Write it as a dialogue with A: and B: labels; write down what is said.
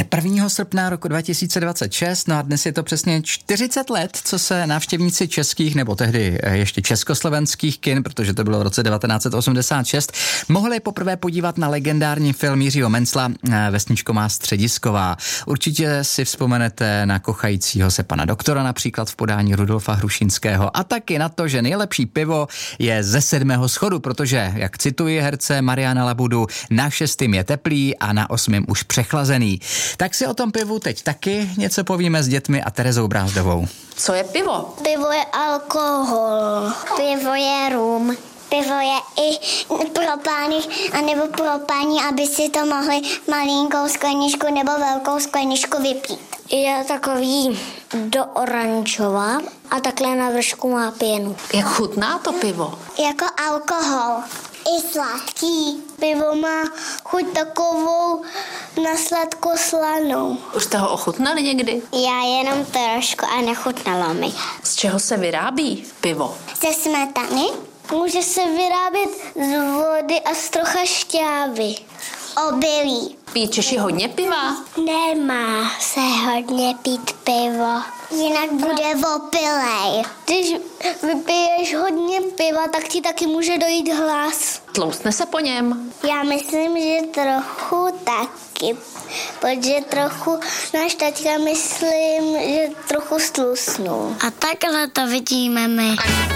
A: Je 1. srpna roku 2026, no a dnes je to přesně 40 let, co se návštěvníci českých nebo tehdy ještě československých kin, protože to bylo v roce 1986, mohli poprvé podívat na legendární film Jiřího Mencla Vesničko má středisková. Určitě si vzpomenete na kochajícího se pana doktora například v podání Rudolfa Hrušínského a taky na to, že nejlepší pivo je ze 7. schodu, protože, jak cituji herce Mariana Labudu, na 6. je teplý a na 8. už přechlazený. Tak si o tom pivu teď taky něco povíme s dětmi a Terezou Brázdovou.
B: Co je pivo?
C: Pivo je alkohol. Pivo je rum. Pivo je i pro pány, anebo pro paní, aby si to mohli malinkou skleničku nebo velkou skleničku vypít. Je takový do oranžova a takhle na vršku má pěnu.
B: Jak chutná to pivo?
C: Jako alkohol. I sladký. Pivo má chuť takovou na sladko slanou.
B: Už jste ho ochutnali někdy?
C: Já jenom trošku a nechutnalo mi.
B: Z čeho se vyrábí pivo?
C: Ze smetany. Může se vyrábět z vody a z trocha šťávy. Obilí.
B: Pijí Češi hodně piva?
C: Nemá se hodně pít pivo. Jinak bude opilej. Když vypiješ hodně piva, tak ti taky může dojít hlas.
B: Tloustne se po něm?
C: Já myslím, že trochu taky. Protože trochu náš taťka myslím, že trochu stlusnul. A takhle to vidíme my.